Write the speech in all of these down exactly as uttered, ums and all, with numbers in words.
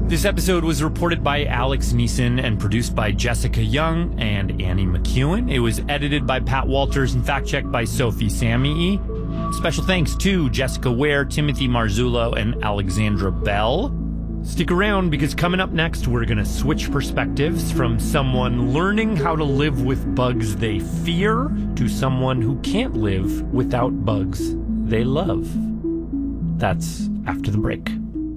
This episode was reported by Alex Neeson and produced by Jessica Young and Annie McEwen. It was edited by Pat Walters and fact-checked by Sophie Samii. Special thanks to Jessica Ware, Timothy Marzullo, and Alexandra Bell. Stick around because coming up next, we're going to switch perspectives from someone learning how to live with bugs they fear to someone who can't live without bugs they love. That's after the break.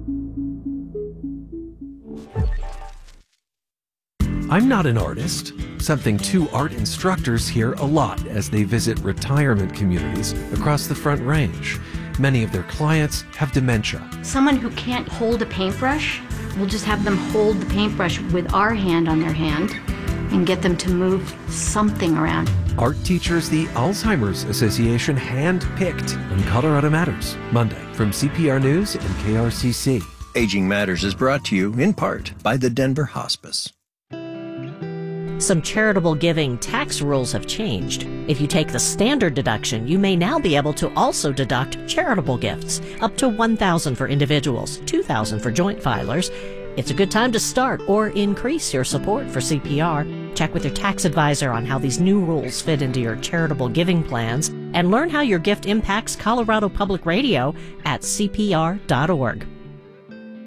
I'm not an artist, something two art instructors hear a lot as they visit retirement communities across the Front Range. Many of their clients have dementia. Someone who can't hold a paintbrush, we'll just have them hold the paintbrush with our hand on their hand and get them to move something around. Art teachers the Alzheimer's Association hand-picked on Colorado Matters, Monday from C P R News and K R C C. Aging Matters is brought to you in part by the Denver Hospice. Some charitable giving tax rules have changed. If you take the standard deduction, you may now be able to also deduct charitable gifts, up to one thousand dollars for individuals, two thousand dollars for joint filers. It's a good time to start or increase your support for C P R. Check with your tax advisor on how these new rules fit into your charitable giving plans, and learn how your gift impacts Colorado Public Radio at C P R dot org.